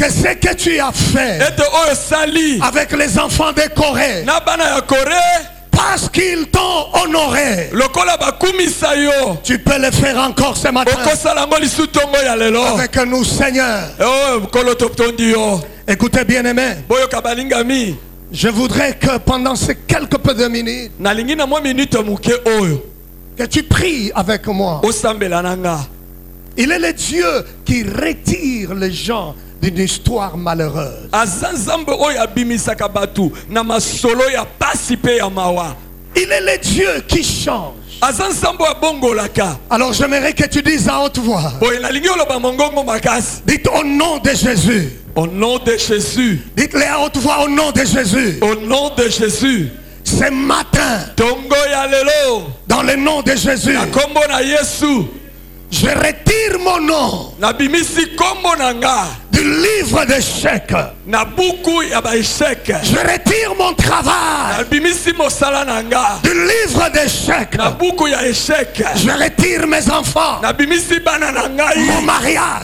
que ce que tu as fait avec les enfants de Corée, parce qu'ils t'ont honoré, tu peux le faire encore ce matin avec nous, Seigneur. Écoutez, bien-aimés, je voudrais que pendant ces quelques peu de minutes, que tu pries avec moi. Il est le Dieu qui retire les gens d'une histoire malheureuse. Il est le Dieu qui change. Alors j'aimerais que tu dises à haute voix. Dites au nom de Jésus. Au nom de Jésus. Dites-le à haute voix, au nom de Jésus. Au nom de Jésus. Ce matin, dans le nom de Jésus, je retire mon nom du livre d'échecs. Je retire mon travail du livre d'échecs. Je retire mes enfants, mon mariage,